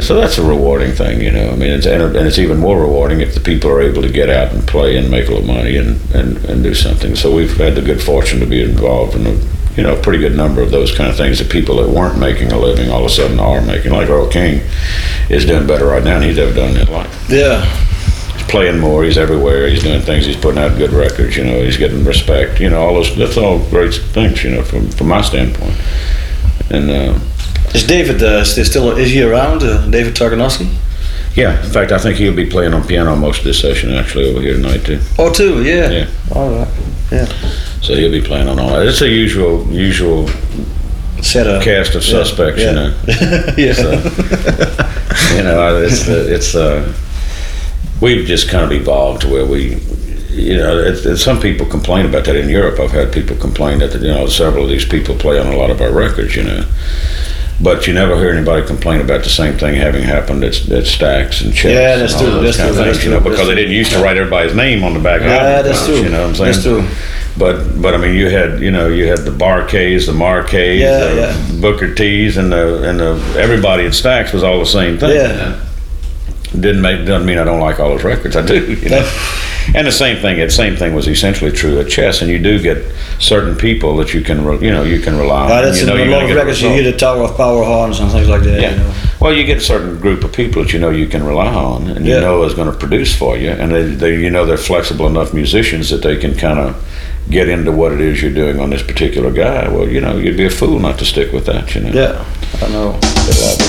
So that's a rewarding thing, you know. I mean, and it's even more rewarding if the people are able to get out and play and make a little money and do something. So we've had the good fortune to be involved in a pretty good number of those kind of things that people that weren't making a living all of a sudden are making. Like Earl King is doing better right now than he's ever done in his life. Yeah. He's playing more. He's everywhere. He's doing things. He's putting out good records. You know, he's getting respect. You know, all those. That's all great things. You know, from my standpoint. And is David still is he around? David Targanowski? Yeah. In fact, I think he'll be playing on piano most of this session actually over here tonight too. Oh, too. Yeah. Yeah. All right. Yeah. So he'll be playing on all that. It's a usual setup. Cast of suspects. Yeah. You know. Yeah. So, you know, it's we've just kind of evolved to where we, you know, some people complain about that in Europe. I've had people complain that, you know, several of these people play on a lot of our records, you know. But you never hear anybody complain about the same thing having happened at Stax and Chet. Yeah, that's true. That's true. Things, you know, because they didn't used to write everybody's name on the back of that's true. You know what I'm saying? That's true. But I mean, you had the Bar-Kays, the Mar-Kays, the Booker T's, and everybody at Stax was all the same thing. Yeah. Doesn't mean I don't like all those records. I do. You know? And the same thing was essentially true at Chess, and you do get certain people that you can rely on. That's a lot of records. You hear the Tower of Power horns and things like that. Yeah. You know? Well, you get a certain group of people that you can rely on, and you know is going to produce for you, and they're flexible enough musicians that they can kind of get into what it is you're doing on this particular guy. Well, you know, you'd be a fool not to stick with that. You know. Yeah, I know.